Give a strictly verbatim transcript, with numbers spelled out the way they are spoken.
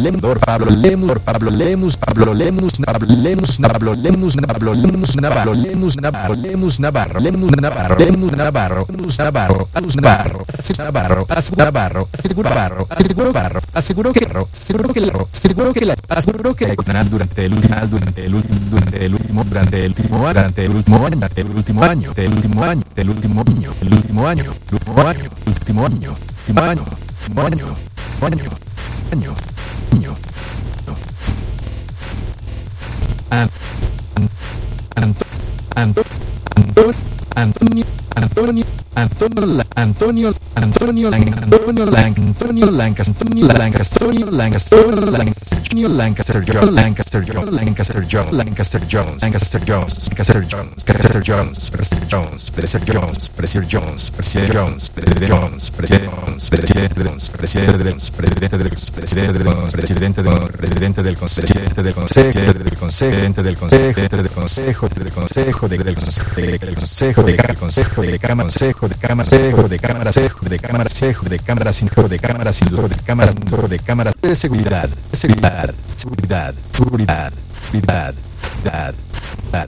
Lemdor, Pablo Lemus, Pablo Lemus, Pablo Lemus, Pablo Lemus, Pablo Lemus, Pablo Lemus, Navarro, Lemus, Navarro, Lemus, Navarro, Lemus, Navarro, Lemus, Navarro, Lemus, Navarro, Lemus, Navarro, Navarro, Navarro, aseguro Navarro, aseguro Barro, aseguro que aseguro que aseguro que la aseguro que durante el último durante el último durante el último durante el último durante el último año durante el último año del último año del último año el último año el último año último año último año año año año año an an an Antonio Antonio Antonio Antonio Antonio Antonio Antonio Lancaster Antonio Lancaster Lancaster Lancaster Lancaster Jones Lancaster Jones Lancaster Jones Lancaster Jones Lancaster Jones Lancaster Jones Lancaster Jones President Jones President Jones President Jones President Jones President Jones President Jones President Jones President Jones Presidente del Presidente del Presidente del Presidente del Consejo del Consejo del Consejo del Consejo del Consejo del Consejo del Consejo del Consejo de Cámara Consejo de Cámara Consejo de Cámara Consejo de Cámara Consejo de Cámara Consejo de Cámara Consejo de Cámara Consejo de Cámara de Seguridad Seguridad Seguridad Seguridad Seguridad